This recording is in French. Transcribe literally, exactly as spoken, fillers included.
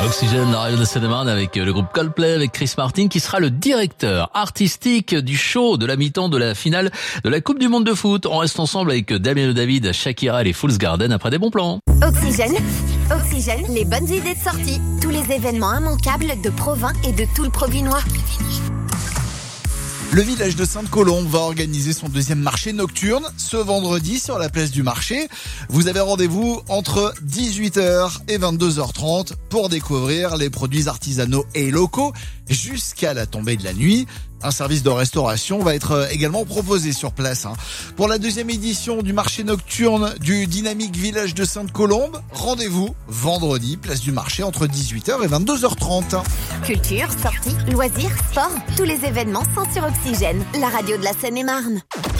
Oxygène, la radio de Seine-et-Marne avec le groupe Coldplay, avec Chris Martin qui sera le directeur artistique du show de la mi-temps de la finale de la Coupe du Monde de foot. On reste ensemble avec Damien Le David, Shakira et les Fools Garden après des bons plans. Oxygène, Oxygène, les bonnes idées de sortie. Tous les événements immanquables de Provins et de tout le Provinois. Le village de Sainte-Colombe va organiser son deuxième marché nocturne ce vendredi sur la place du marché. Vous avez rendez-vous entre dix-huit heures et vingt-deux heures trente pour découvrir les produits artisanaux et locaux jusqu'à la tombée de la nuit. Un service de restauration va être également proposé sur place. Pour la deuxième édition du marché nocturne du dynamique village de Sainte-Colombe, rendez-vous vendredi, place du marché entre dix-huit heures et vingt-deux heures trente. Culture, sorties, loisirs, sport, tous les événements sont sur Oxygène, la radio de la Seine-et-Marne.